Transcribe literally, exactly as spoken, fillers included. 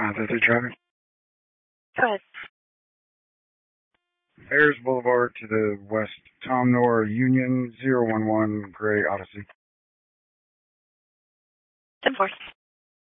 five oh three traffic. Go ahead. Ayers Boulevard to the west, Tom Nor, Union, zero one one, Gray Odyssey. ten four.